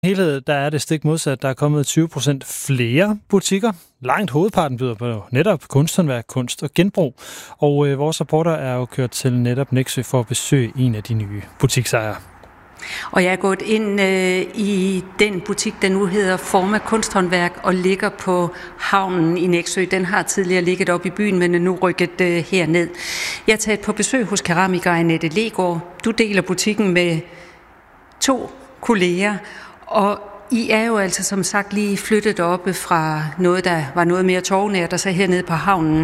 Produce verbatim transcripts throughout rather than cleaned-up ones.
Helhed, der er det stik modsat. Der er kommet tyve procent flere butikker. Langt hovedparten byder på netop kunsthåndværk, kunst og genbrug. Og øh, vores reporter er jo kørt til netop Nexø for at besøge en af de nye butiksejere. Og jeg er gået ind øh, i den butik, der nu hedder Forma Kunsthåndværk og ligger på havnen i Nexø. Den har tidligere ligget op i byen, men er nu rykket øh, herned. Jeg er taget på besøg hos keramiker Annette Legaard. Du deler butikken med to kolleger, og I er jo altså som sagt lige flyttet oppe fra noget, der var noget mere torvnært, og så hernede på havnen.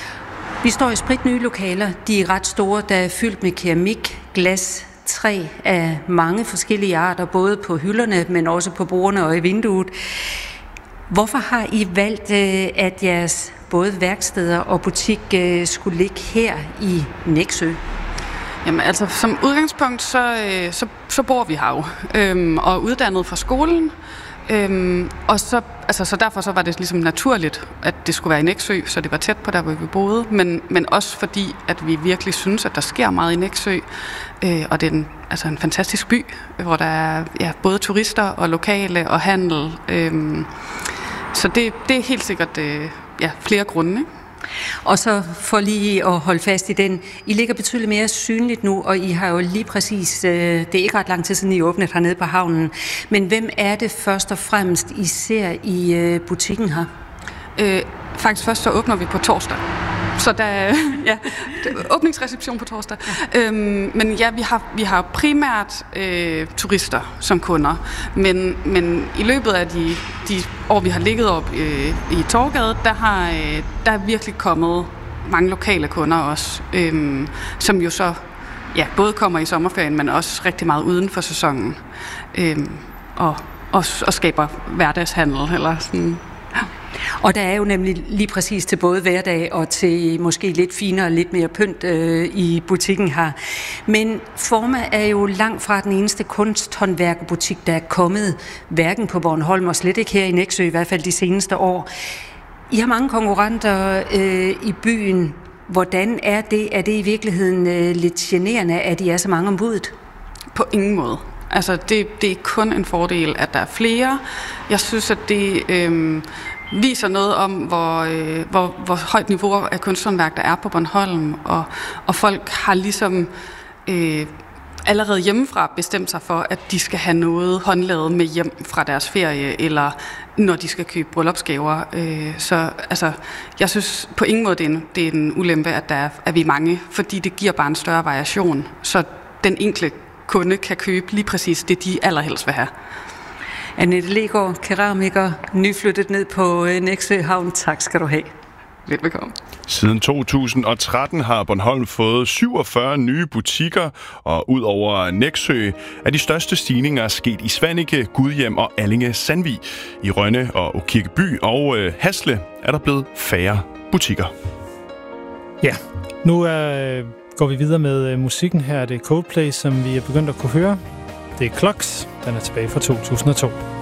Vi står i spritnye lokaler. De er ret store, der er fyldt med keramik, glas, træ af mange forskellige arter, både på hylderne, men også på bordene og i vinduet. Hvorfor har I valgt, at jeres både værksteder og butik skulle ligge her i Nexø? Jamen altså, som udgangspunkt, så, så, så bor vi her jo, øhm, og er uddannet fra skolen. Øhm, og så, altså, så derfor så var det ligesom naturligt, at det skulle være i Nexø, så det var tæt på der, hvor vi boede. Men, men også fordi, at vi virkelig synes, at der sker meget i Nexø. Øh, og det er en, altså en fantastisk by, hvor der er ja, både turister og lokale og handel. Øhm, så det, det er helt sikkert øh, ja, flere grunde, ikke? Og så for lige at holde fast i den, I ligger betydeligt mere synligt nu, og I har jo lige præcis, det er ikke ret lang tid siden I åbnede hernede på havnen, men hvem er det først og fremmest, I ser i butikken her? Øh, faktisk først så åbner vi på torsdag. Så der er ja, åbningsreception på torsdag. Ja. Øhm, men ja, vi har, vi har primært øh, turister som kunder. Men, men i løbet af de, de år, vi har ligget op øh, i Torvgade, der har øh, der er virkelig kommet mange lokale kunder også, øh, som jo så ja, både kommer i sommerferien, men også rigtig meget uden for sæsonen. Øh, og, og, og skaber hverdagshandel eller sådan. Og der er jo nemlig lige præcis til både hverdag og til måske lidt finere og lidt mere pynt øh, i butikken her. Men Forma er jo langt fra den eneste kunsthåndværkerbutik, der er kommet, hverken på Bornholm og slet ikke her i Nexø, i hvert fald de seneste år. I har mange konkurrenter øh, i byen. Hvordan er det? Er det i virkeligheden øh, lidt generende, at I er så mange om budet? På ingen måde. Altså, det, det er kun en fordel, at der er flere. Jeg synes, at det øh, viser noget om, hvor, øh, hvor, hvor højt niveau af kunsthåndværk der er på Bornholm, og, og folk har ligesom øh, allerede hjemmefra bestemt sig for, at de skal have noget håndlavet med hjem fra deres ferie, eller når de skal købe bryllupsgaver. Øh, så altså, jeg synes på ingen måde, det er en, det er en ulempe, at der er, at vi er mange, fordi det giver bare en større variation, så den enkelte kunde kan købe lige præcis det, de allerhelst vil have. Annette Legaard, keramiker, nyflyttet ned på Nexø Havn. Tak skal du have. Velbekomme. Siden to tusind og tretten har Bornholm fået syvogfyrre nye butikker, og ud over Nexø er de største stigninger sket i Svaneke, Gudhjem og Allinge Sandvig. I Rønne og Aakirkeby og øh, Hasle er der blevet færre butikker. Ja, nu er, går vi videre med musikken her. Det er Coldplay, som vi er begyndt at kunne høre. Det er Clocks. Den er tilbage fra to tusind og to.